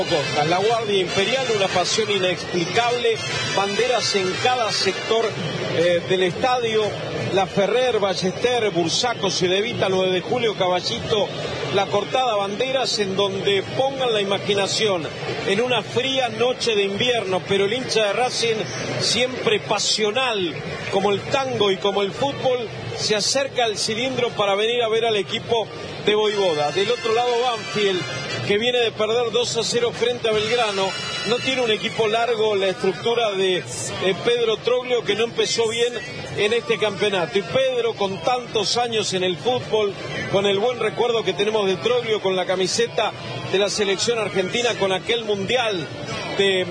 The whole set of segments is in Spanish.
Costa, la Guardia Imperial, una pasión inexplicable, banderas en cada sector del estadio, la Ferrer, Ballester, Bursaco, Cedevita, 9 de Julio, Caballito, la cortada, banderas en donde pongan la imaginación en una fría noche de invierno, pero el hincha de Racing, siempre pasional como el tango y como el fútbol, se acerca al cilindro para venir a ver al equipo de Voivoda. Del otro lado, Banfield, que viene de perder 2-0 frente a Belgrano, no tiene un equipo largo, la estructura de Pedro Troglio, que no empezó bien en este campeonato. Y Pedro, con tantos años en el fútbol, con el buen recuerdo que tenemos de Troglio, con la camiseta de la selección argentina, con aquel mundial de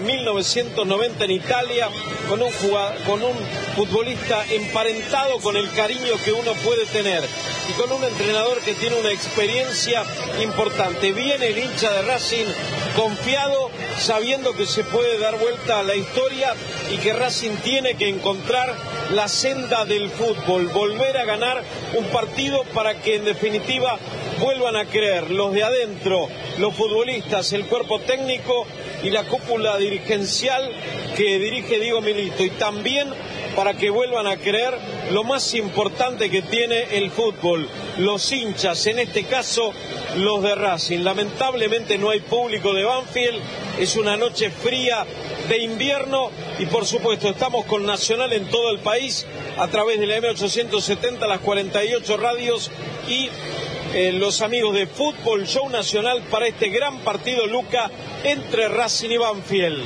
1990 en Italia, con un futbolista emparentado con el cariño que uno puede tener y con un entrenador que tiene una experiencia importante. Viene el hincha de Racing confiado, sabiendo que se puede dar vuelta a la historia y que Racing tiene que encontrar la senda del fútbol, volver a ganar un partido para que en definitiva vuelvan a creer los de adentro, los futbolistas, el cuerpo técnico y la cúpula dirigencial que dirige Diego Milito, y también para que vuelvan a creer lo más importante que tiene el fútbol, los hinchas, en este caso los de Racing. Lamentablemente no hay público de Banfield, es una noche fría de invierno y por supuesto estamos con Nacional en todo el país a través de la M870, las 48 radios y los amigos de Fútbol Show Nacional para este gran partido, Luca, entre Racing y Banfield.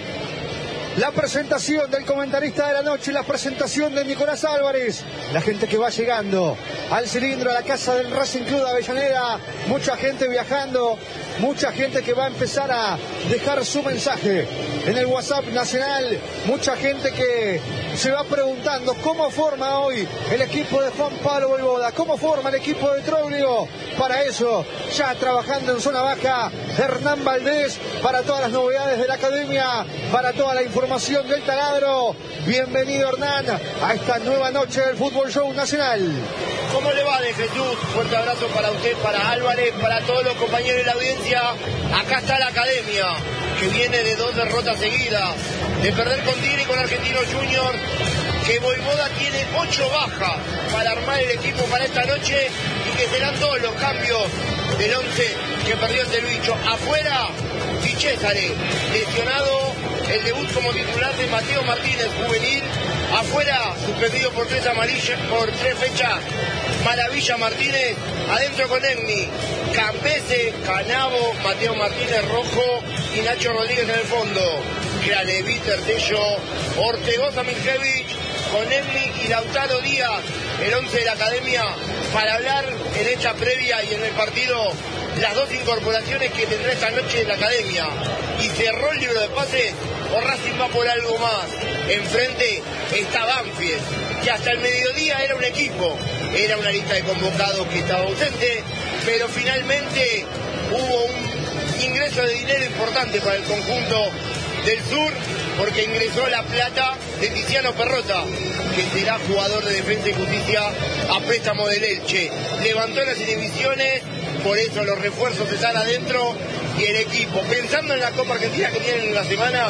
La presentación del comentarista de la noche, la presentación de Nicolás Álvarez, la gente que va llegando al cilindro, a la casa del Racing Club de Avellaneda, mucha gente viajando, mucha gente que va a empezar a dejar su mensaje en el WhatsApp nacional, mucha gente que se va preguntando cómo forma hoy el equipo de Juan Pablo Voivoda, cómo forma el equipo de Troglio. Para eso, ya trabajando en zona baja, Hernán Valdés, para todas las novedades de la academia, para toda la información del taladro. Bienvenido, Hernán, a esta nueva noche del Fútbol Show Nacional. ¿Cómo le va, de Jesús? Fuerte abrazo para usted, para Álvarez, para todos los compañeros de la audiencia. Acá está la academia, que viene de 2 derrotas seguidas, de perder con Tigre y con Argentino Junior, que Voivoda tiene 8 bajas para armar el equipo para esta noche y que serán todos los cambios del 11 que perdió el bicho. Afuera, Di Cesare, lesionado, el debut como titular de Mateo Martínez, juvenil. Afuera, suspendido por 3 amarillas, por 3 fechas, Maravilla Martínez. Adentro con Egni, Campese, Canavo, Mateo Martínez rojo y Nacho Rodríguez en el fondo. Graneví, Tertello, Ortegoza, Minkevich, con Egni y Lautaro Díaz, el 11 de la academia, para hablar en esta previa y en el partido las 2 incorporaciones que tendrá esta noche en la academia. Y cerró el libro de pases, o Racing va por algo más. Enfrente está Banfield, que hasta el mediodía era un equipo, era una lista de convocados que estaba ausente, pero finalmente hubo un ingreso de dinero importante para el conjunto del sur, porque ingresó la plata de Tiziano Perrota, que será jugador de Defensa y Justicia a préstamo del Elche. Levantó las inhibiciones, por eso los refuerzos están adentro y el equipo, pensando en la Copa Argentina que tienen en la semana,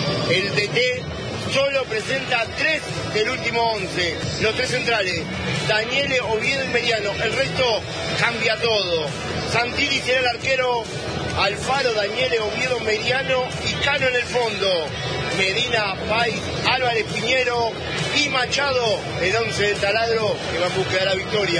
el DT solo presenta 3 del último 11, los 3 centrales, Daniele, Oviedo y Meriano, el resto cambia todo. Santilli será el arquero, Alfaro, Daniele, Oviedo, Meriano y Cano en el fondo. Medina, Pais, Álvarez, Piñero y Machado, el 11 del taladro que va en busca de la victoria.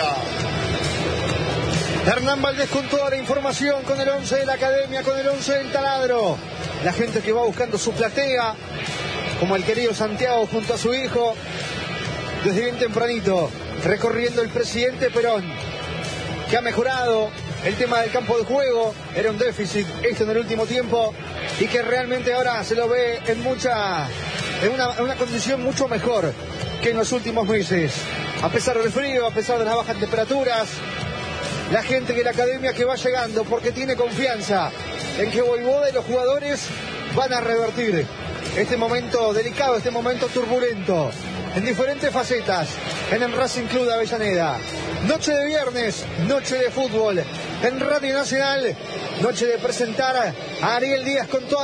Hernán Valdés con toda la información, con el 11 de la academia, con el 11 del taladro. La gente que va buscando su platea, como el querido Santiago junto a su hijo, desde bien tempranito, recorriendo el presidente Perón, que ha mejorado el tema del campo de juego. Era un déficit esto en el último tiempo y que realmente ahora se lo ve en una condición mucho mejor que en los últimos meses. A pesar del frío, a pesar de las bajas temperaturas, la gente de la academia que va llegando porque tiene confianza en que Voivoda y los jugadores van a revertir este momento delicado, este momento turbulento, en diferentes facetas, en el Racing Club de Avellaneda. Noche de viernes, noche de fútbol, en Radio Nacional, noche de presentar a Ariel Díaz con toda